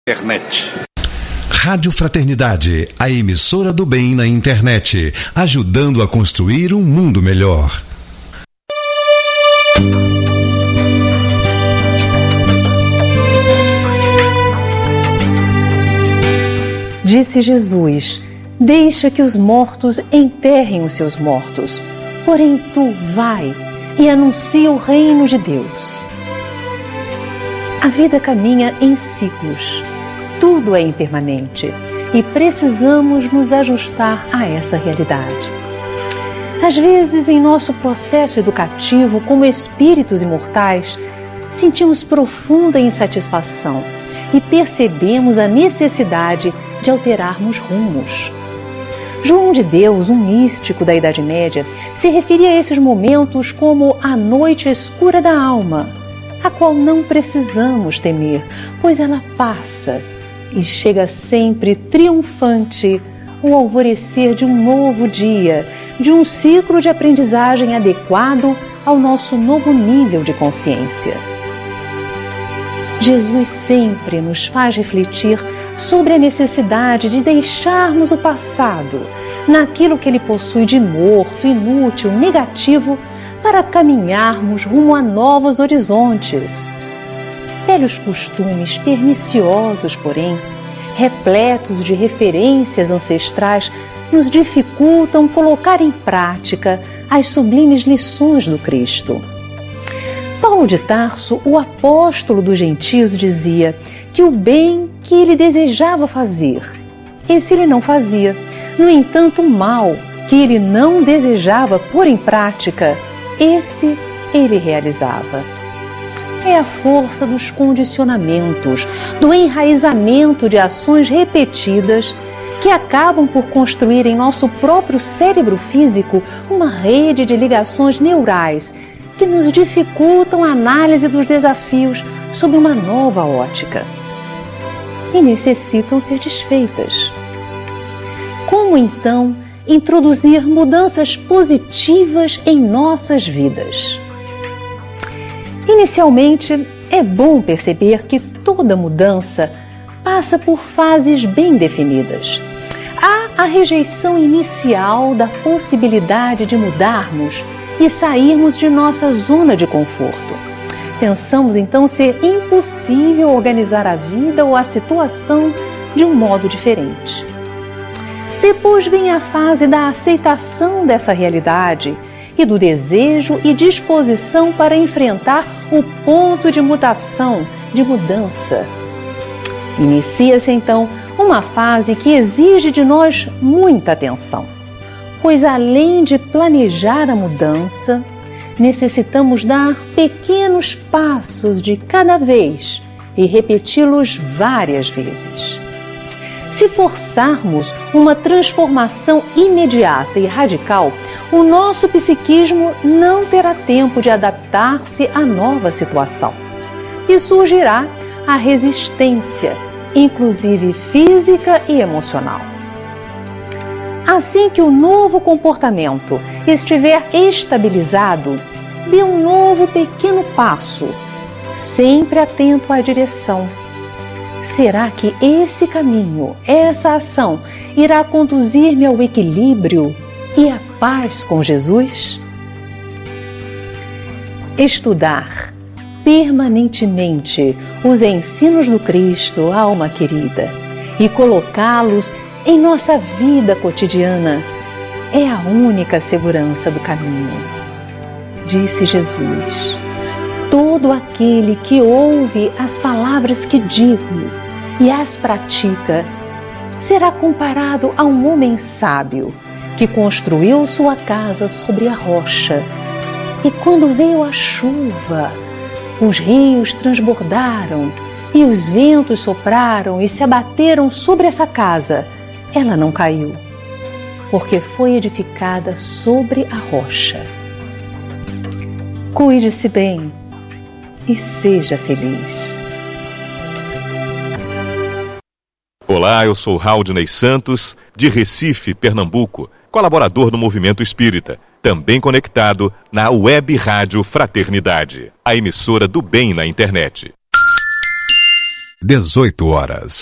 Internet. Rádio Fraternidade, a emissora do bem na internet, ajudando a construir um mundo melhor. Disse Jesus: deixa que os mortos enterrem os seus mortos, porém tu vai e anuncia o reino de Deus. A vida caminha em ciclos. Tudo é impermanente e precisamos nos ajustar a essa realidade. Às vezes, em nosso processo educativo como espíritos imortais, sentimos profunda insatisfação e percebemos a necessidade de alterarmos rumos. João de Deus, um místico da Idade Média, se referia a esses momentos como a noite escura da alma, a qual não precisamos temer, pois ela passa e chega sempre triunfante o alvorecer de um novo dia, de um ciclo de aprendizagem adequado ao nosso novo nível de consciência. Jesus sempre nos faz refletir sobre a necessidade de deixarmos o passado, naquilo que ele possui de morto, inútil, negativo, para caminharmos rumo a novos horizontes. Velhos costumes perniciosos, porém, repletos de referências ancestrais, nos dificultam colocar em prática as sublimes lições do Cristo. Paulo de Tarso, o apóstolo dos gentios, dizia que o bem que ele desejava fazer, esse ele não fazia. No entanto, o mal que ele não desejava pôr em prática, esse ele realizava. É a força dos condicionamentos, do enraizamento de ações repetidas que acabam por construir em nosso próprio cérebro físico uma rede de ligações neurais que nos dificultam a análise dos desafios sob uma nova ótica e necessitam ser desfeitas. Como então introduzir mudanças positivas em nossas vidas? Inicialmente, é bom perceber que toda mudança passa por fases bem definidas. Há a rejeição inicial da possibilidade de mudarmos e sairmos de nossa zona de conforto. Pensamos então ser impossível organizar a vida ou a situação de um modo diferente. Depois vem a fase da aceitação dessa realidade e do desejo e disposição para enfrentar o ponto de mutação, de mudança. Inicia-se então uma fase que exige de nós muita atenção, pois além de planejar a mudança, necessitamos dar pequenos passos de cada vez e repeti-los várias vezes. Se forçarmos uma transformação imediata e radical, o nosso psiquismo não terá tempo de adaptar-se à nova situação. E surgirá a resistência, inclusive física e emocional. Assim que o novo comportamento estiver estabilizado, dê um novo pequeno passo, sempre atento à direção. Será que esse caminho, essa ação, irá conduzir-me ao equilíbrio e à paz com Jesus? Estudar permanentemente os ensinos do Cristo, alma querida, e colocá-los em nossa vida cotidiana é a única segurança do caminho. Disse Jesus: todo aquele que ouve as palavras que digo e as pratica será comparado a um homem sábio que construiu sua casa sobre a rocha. E quando veio a chuva, os rios transbordaram e os ventos sopraram e se abateram sobre essa casa. Ela não caiu, porque foi edificada sobre a rocha. Cuide-se bem e seja feliz. Olá, eu sou Haldney Santos, de Recife, Pernambuco, colaborador do Movimento Espírita, também conectado na Web Rádio Fraternidade, a emissora do bem na internet. 18 horas.